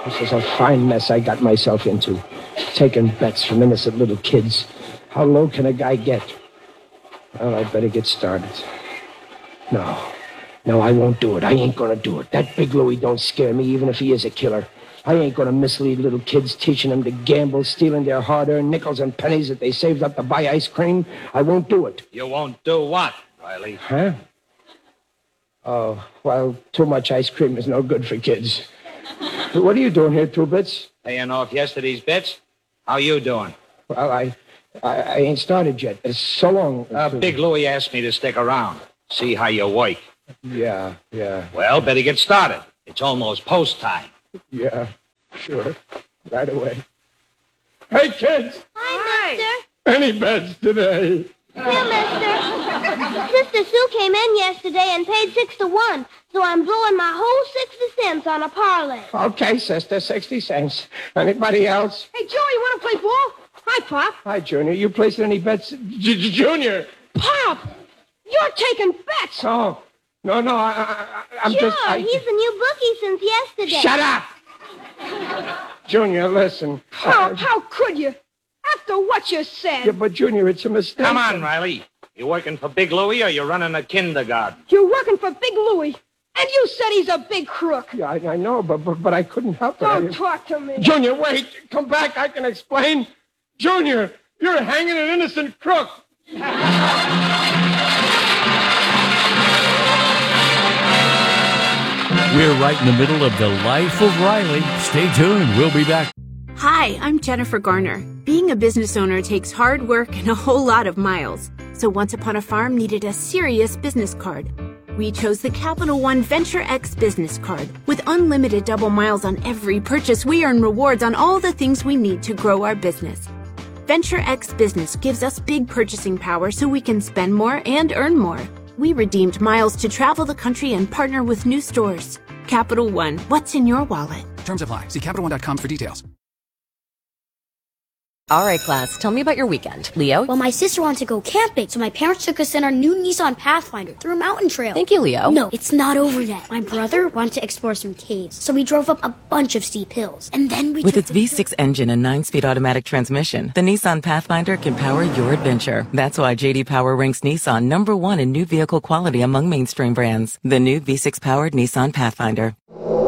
This is a fine mess I got myself into. Taking bets from innocent little kids. How low can a guy get? Well, I'd better get started. No, I won't do it. I ain't gonna do it. That Big Louie don't scare me, even if he is a killer. I ain't gonna mislead little kids, teaching them to gamble, stealing their hard-earned nickels and pennies that they saved up to buy ice cream. I won't do it. You won't do what, Riley? Huh? Oh, well, too much ice cream is no good for kids. What are you doing here, Two Bits? Paying off yesterday's bets? How you doing? Well, I ain't started yet. It's so long. Big Louie asked me to stick around. See how you work. Yeah. Well, better get started. It's almost post time. Yeah, sure. Right away. Hey, kids! Hi, mister. Any bets today? Yeah, mister. Sister Sue came in yesterday and paid 6 to 1, so I'm blowing my whole 60 cents on a parlay. Okay, sister, 60 cents. Anybody else? Hey, Joe, you want to play ball? Hi, Pop. Hi, Junior. You placing any bets? Junior! Pop, you're taking bets. Oh, no, I'm Sure, just... he's the new bookie since yesterday. Shut up! Junior, listen. Pop, how could you? After what you said. Yeah, but Junior, it's a mistake. Come on, Riley. You working for Big Louie or you running a kindergarten? You're working for Big Louie, and you said he's a big crook. Yeah, I know, but I couldn't help it. Don't talk to me. Junior, wait. Come back. I can explain. Junior, you're hanging an innocent crook. We're right in the middle of the life of Riley. Stay tuned. We'll be back. Hi, I'm Jennifer Garner. Being a business owner takes hard work and a whole lot of miles. So Once Upon a Farm needed a serious business card. We chose the Capital One Venture X business card. With unlimited double miles on every purchase, we earn rewards on all the things we need to grow our business. Venture X Business gives us big purchasing power so we can spend more and earn more. We redeemed miles to travel the country and partner with new stores. Capital One, what's in your wallet? Terms apply. See CapitalOne.com for details. All right, class, tell me about your weekend. Leo? Well, my sister wanted to go camping, so my parents took us in our new Nissan Pathfinder through a mountain trail. Thank you, Leo. No, it's not over yet. My brother wanted to explore some caves, so we drove up a bunch of steep hills. And then we With its V6 engine and 9-speed automatic transmission, the Nissan Pathfinder can power your adventure. That's why J.D. Power ranks Nissan #1 in new vehicle quality among mainstream brands. The new V6-powered Nissan Pathfinder.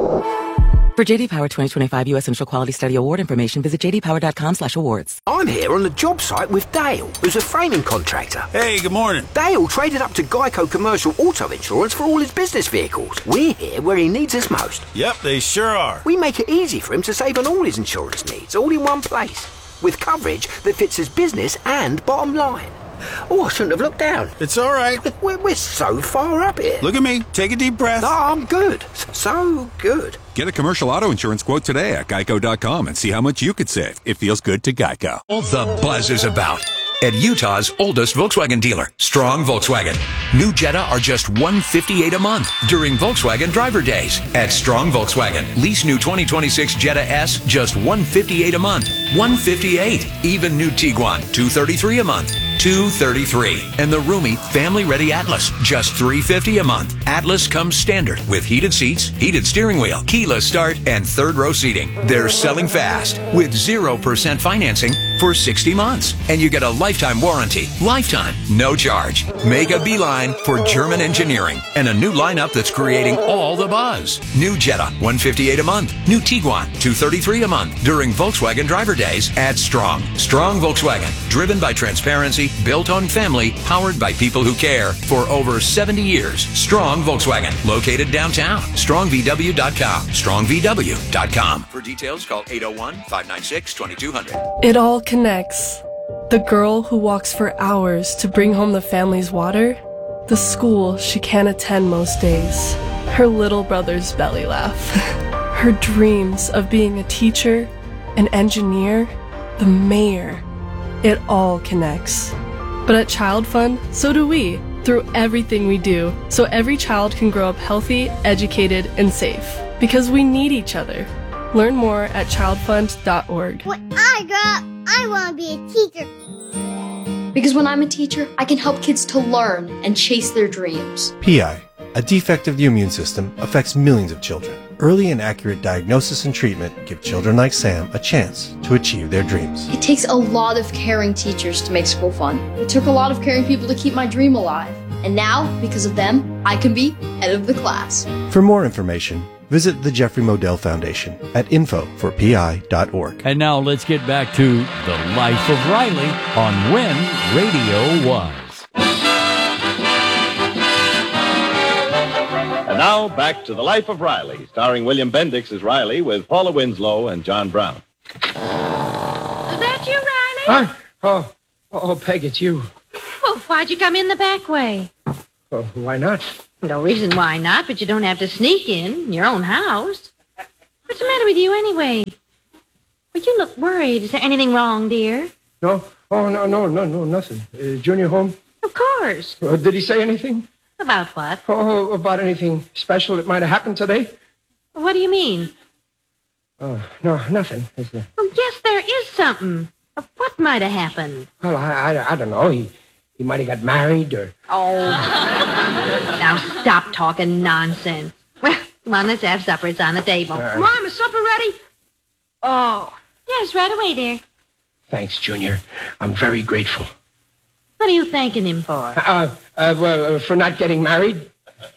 For J.D. Power 2025 U.S. Initial Quality Study Award information, visit jdpower.com/awards. I'm here on the job site with Dale, who's a framing contractor. Hey, good morning. Dale traded up to Geico Commercial Auto Insurance for all his business vehicles. We're here where he needs us most. Yep, they sure are. We make it easy for him to save on all his insurance needs, all in one place, with coverage that fits his business and bottom line. Oh, I shouldn't have looked down. It's all right. We're so far up here. Look at me. Take a deep breath. Oh, I'm good. So good. Get a commercial auto insurance quote today at geico.com and see how much you could save. It feels good to Geico. The buzz is about at Utah's oldest Volkswagen dealer, Strong Volkswagen. New Jetta are just $158 a month during Volkswagen Driver Days. At Strong Volkswagen, lease new 2026 Jetta S just $158 a month. $158. Even new Tiguan, $233 a month. $233. And the roomy, family-ready Atlas, just $350 a month. Atlas comes standard with heated seats, heated steering wheel, keyless start, and third-row seating. They're selling fast with 0% financing for 60 months. And you get a lifetime warranty. Lifetime, no charge. Make a beeline for German engineering and a new lineup that's creating all the buzz. New Jetta, $158 a month. New Tiguan, $233 a month during Volkswagen Driver Days at Strong. Strong Volkswagen, driven by transparency, built on family, powered by people who care. For over 70 years, Strong Volkswagen, located downtown. StrongVW.com. StrongVW.com. For details, call 801-596-2200. It all connects. The girl who walks for hours to bring home the family's water, the school she can't attend most days, her little brother's belly laugh, her dreams of being a teacher, an engineer, the mayor. It all connects. But at Child Fund, so do we, through everything we do, so every child can grow up healthy, educated, and safe. Because we need each other. Learn more at childfund.org. When I grow up, I want to be a teacher. Because when I'm a teacher, I can help kids to learn and chase their dreams. PI, a defect of the immune system, affects millions of children. Early and accurate diagnosis and treatment give children like Sam a chance to achieve their dreams. It takes a lot of caring teachers to make school fun. It took a lot of caring people to keep my dream alive. And now, because of them, I can be head of the class. For more information, visit the Jeffrey Modell Foundation at info4pi.org. And now let's get back to The Life of Riley on When Radio Was. And now, back to The Life of Riley, starring William Bendix as Riley with Paula Winslow and John Brown. Is that you, Riley? Oh, Peg, it's you. Well, why'd you come in the back way? Oh, why not? No reason why not, but you don't have to sneak in your own house. What's the matter with you, anyway? Well, you look worried. Is there anything wrong, dear? No? Oh, no, nothing. Junior home? Of course. Did he say anything? About what? Oh, about anything special that might have happened today? What do you mean? Oh, no, nothing, is there? Well, yes, there is something. What might have happened? Well, I don't know. He might have got married or... Oh. Now stop talking nonsense. Well, come on, let's have supper. It's on the table. Mom, is supper ready? Oh. Yes, right away, dear. Thanks, Junior. I'm very grateful. What are you thanking him for? For not getting married.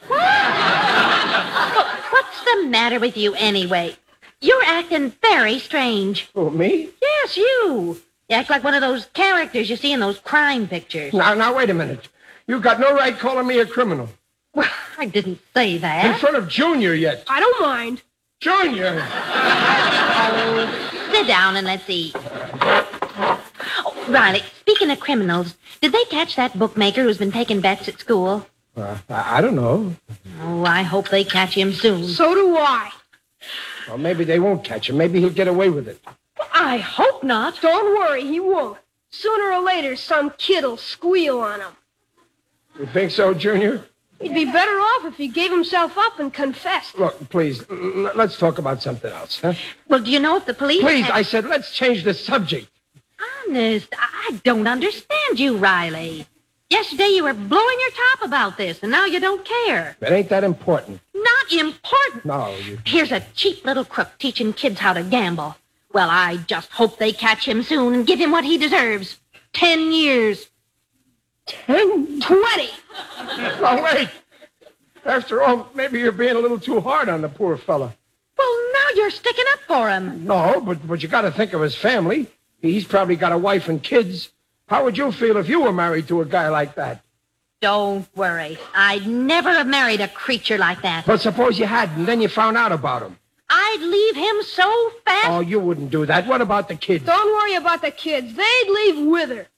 What's the matter with you anyway? You're acting very strange. Oh, me? Yes, you. You act like one of those characters you see in those crime pictures. Now, wait a minute. You've got no right calling me a criminal. Well, I didn't say that. In front of Junior yet. I don't mind. Junior! Oh, sit down and let's eat. Oh, Riley, speaking of criminals, did they catch that bookmaker who's been taking bets at school? I don't know. Oh, I hope they catch him soon. So do I. Well, maybe they won't catch him. Maybe he'll get away with it. I hope not. Don't worry, he won't. Sooner or later, some kid'll squeal on him. You think so, Junior? He'd be better off if he gave himself up and confessed. Look, please, let's talk about something else, huh? Well, do you know if the police... Please, I said, let's change the subject. Honest, I don't understand you, Riley. Yesterday you were blowing your top about this, and now you don't care. It ain't that important. Not important? No, Here's a cheap little crook teaching kids how to gamble. Well, I just hope they catch him soon and give him what he deserves. 10 years. 10? 20. Now, wait. After all, maybe you're being a little too hard on the poor fella. Well, now you're sticking up for him. No, but you got to think of his family. He's probably got a wife and kids. How would you feel if you were married to a guy like that? Don't worry. I'd never have married a creature like that. But suppose you had, and then you found out about him. I'd leave him so fast. Oh, you wouldn't do that. What about the kids? Don't worry about the kids. They'd leave with her.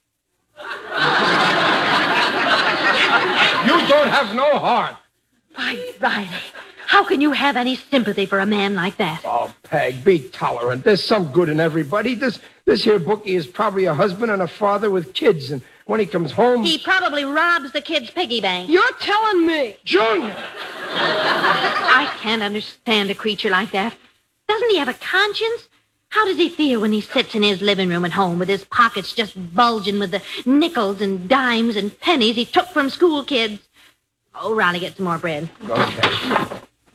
You don't have no heart. Why, Riley, how can you have any sympathy for a man like that? Oh, Peg, be tolerant. There's some good in everybody. This here bookie is probably a husband and a father with kids, and when he comes home... He probably robs the kids' piggy bank. You're telling me. Junior! I can't understand a creature like that. Doesn't he have a conscience? How does he feel when he sits in his living room at home with his pockets just bulging with the nickels and dimes and pennies he took from school kids? Oh, Riley, get some more bread. Okay.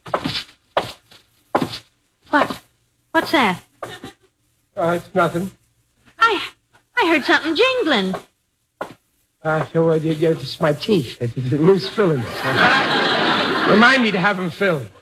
What? What's that? It's nothing. I heard something jingling. It's my teeth. It's loose fillings. Remind me to have them filled.